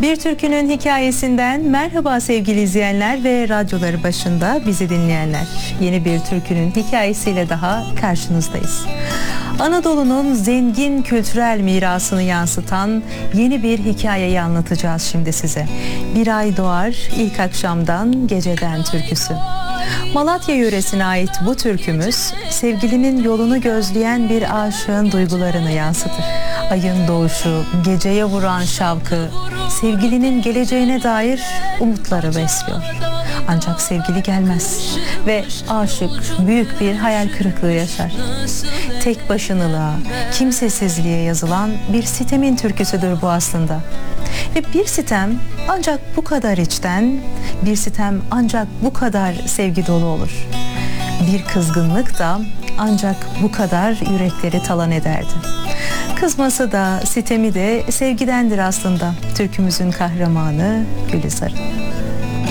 Bir türkünün hikayesinden merhaba sevgili izleyenler ve radyoları başında bizi dinleyenler. Yeni bir türkünün hikayesiyle daha karşınızdayız. Anadolu'nun zengin kültürel mirasını yansıtan yeni bir hikayeyi anlatacağız şimdi size. Bir ay doğar ilk akşamdan geceden türküsü. Malatya yöresine ait bu türkümüz sevgilinin yolunu gözleyen bir aşığın duygularını yansıtır. Ayın doğuşu, geceye vuran şavkı, sevgilinin geleceğine dair umutları besliyor. Ancak sevgili gelmez ve aşık büyük bir hayal kırıklığı yaşar. Tek başınılığa, kimsesizliğe yazılan bir sitemin türküsüdür bu aslında. Ve bir sitem ancak bu kadar içten, bir sitem ancak bu kadar sevgi dolu olur. Bir kızgınlık da ancak bu kadar yürekleri talan ederdi. Kızması da, sitemi de sevgidendir aslında. Türkümüzün kahramanı Gülizar'ın.